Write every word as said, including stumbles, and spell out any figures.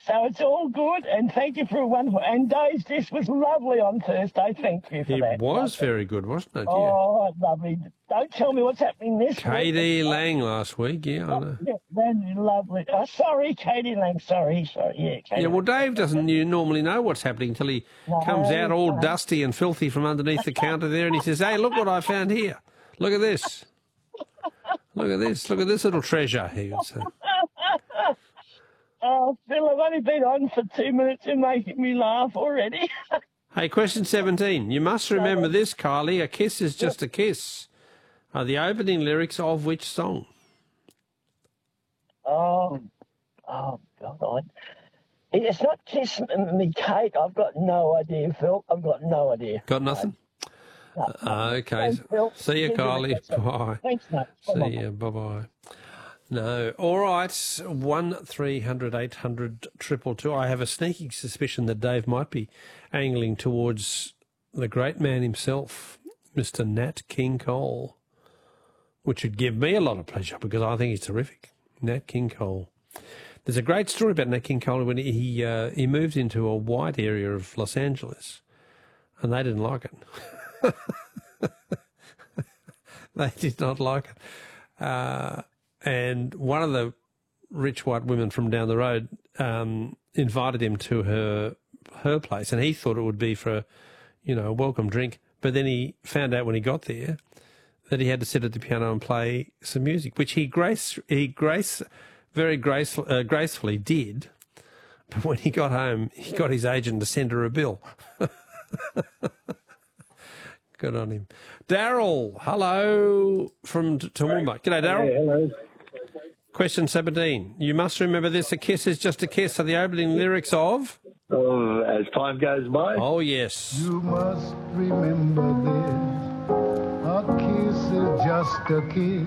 So it's all good, and thank you for a wonderful... And Dave's Dish was lovely on Thursday. Thank you for It that. was lovely. very good, wasn't it? Yeah. Oh, lovely. Don't tell me what's happening this Katie week. Lang last week, yeah, I know. Yeah, that's lovely. Oh, sorry, Katie Lang. Sorry, sorry. Yeah, Katie Yeah, well, Lang. Dave doesn't you normally know what's happening until he No, comes out all no. dusty and filthy from underneath the counter there and he says, hey, look what I found here. Look at this. Look at this. Look at this little treasure, he would say. Oh, Phil, I've only been on for two minutes and making me laugh already. Hey, question seventeen. You must remember this, Kylie. A kiss is just a kiss. Are the opening lyrics of which song? Oh, oh, God. It's not Kiss Me Kate. I've got no idea, Phil. I've got no idea. Got nothing? No, no. Uh, okay. Thanks, Phil. See you, You do Kylie. it, that's it. Bye. Thanks, mate. See Bye-bye. you. Bye-bye. No. All right. One three hundred eight hundred triple two. I have a sneaking suspicion that Dave might be angling towards the great man himself, Mister Nat King Cole, which would give me a lot of pleasure because I think he's terrific. Nat King Cole. There's a great story about Nat King Cole when he uh, he moved into a white area of Los Angeles, and they didn't like it. They did not like it. Uh, and one of the rich white women from down the road um, invited him to her her place, and he thought it would be for, you know, a welcome drink. But then he found out when he got there that he had to sit at the piano and play some music, which he grace he grace very grace, uh, gracefully did. But when he got home, he got his agent to send her a bill. Good on him. Daryl, hello from Toowoomba. G'day, Daryl. Hey, hello. Question seventeen. You must remember this, a kiss is just a kiss. Are the opening lyrics of? Oh, as time goes by. Oh, yes. You must remember this, a kiss is just a kiss.